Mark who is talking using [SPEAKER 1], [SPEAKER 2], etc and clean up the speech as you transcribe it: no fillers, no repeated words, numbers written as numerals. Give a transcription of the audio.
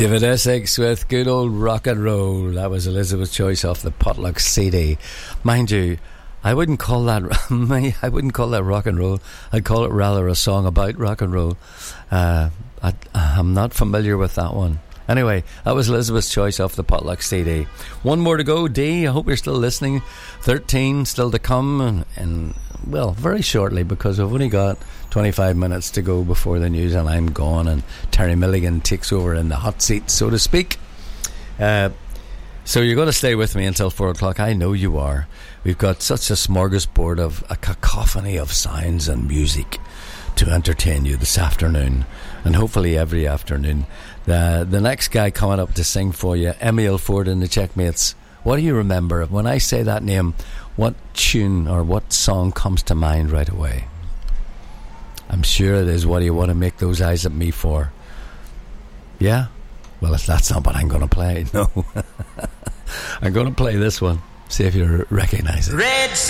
[SPEAKER 1] David Essex with good old rock and roll. That was Elizabeth's choice off the Potluck CD. Mind you, I wouldn't call that rock and roll. I'd call it rather a song about rock and roll. I'm not familiar with that one. Anyway, that was Elizabeth's choice off the Potluck CD. One more to go, D. I hope you're still listening. 13 still to come, and well, very shortly, because we've only got 25 minutes to go before the news and I'm gone and Terry Milligan takes over in the hot seat, so to speak. So you're going to stay with me until 4 o'clock. I know you are. We've got such a smorgasbord of a cacophony of sounds and music to entertain you this afternoon, and hopefully every afternoon. The next guy coming up to sing for you, Emil Ford and the Checkmates. What do you remember? When I say that name, what tune or what song comes to mind right away? I'm sure it is. What do you want to make those eyes at me for? Yeah? Well, if that's not what I'm going to play, no. I'm going to play this one. See if you recognize it.
[SPEAKER 2] Red